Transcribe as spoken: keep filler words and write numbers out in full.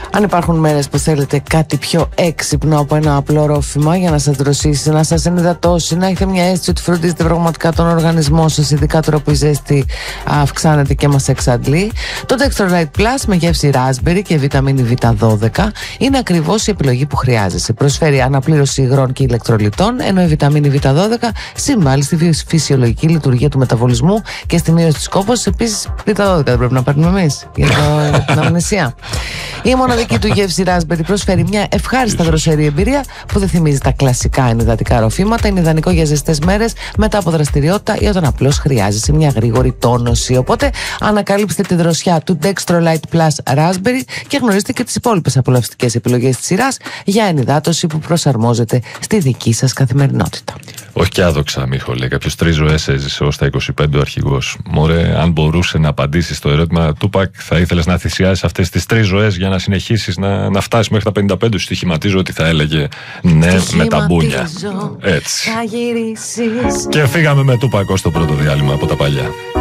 Αν υπάρχουν μέρες που θέλετε κάτι πιο έξυπνο από ένα απλό ρόφημα για να σας δροσίσει, να σας ενυδατώσει, να έχετε μια αίσθηση ότι φροντίζετε πραγματικά τον οργανισμό σας, ειδικά τώρα που η ζέστη αυξάνεται και μας εξαντλεί, το Dextro Light Plus με γεύση raspberry και βιταμίνη βι δώδεκα είναι ακριβώς η επιλογή που χρειάζεσαι. Προσφέρει αναπλήρωση υγρών και ηλεκτρολιτών, ενώ η βιταμίνη βι δώδεκα συμβάλλει στη φυσιολογική λειτουργία του μεταβολισμού και στη μείωση της κόπωσης. Επίσης, βι δώδεκα δεν πρέπει να παίρνουμε εμείς για, το, για την αμνησία. Η μοναδική του γεύση raspberry προσφέρει μια ευχάριστα δροσερή εμπειρία που δεν θυμίζει τα κλασικά ενυδατικά ροφήματα. Είναι ιδανικό για ζεστές μέρες μετά από δραστηριότητα ή όταν απλώς χρειάζεσαι μια γρήγορη τόνωση. Οπότε ανακαλύψτε τη δροσιά του Dextro Light Plus Raspberry και γνωρίστε και τις υπόλοιπες απολαυστικές επιλογές της σειράς για ενυδάτωση που προσαρμόζεται στη δική σας καθημερινότητα. Όχι και άδοξα, Μίχο, λέει. Κάποιος τρεις ζωές έζησε ως τα είκοσι πέντε ο αρχηγός. Μωρέ, αν μπορούσε να απαντήσει στο ερώτημα του Πακ, θα ήθελες να θυσιάσεις αυτές τις τρεις ζωές για να συνεχίσεις να, να φτάσεις μέχρι τα πενήντα πέντε. Σου στοιχηματίζω ότι θα έλεγε ναι με τα μπούνια. Έτσι. Και φύγαμε με Τούπακ στο πρώτο διάλειμμα από τα παλιά.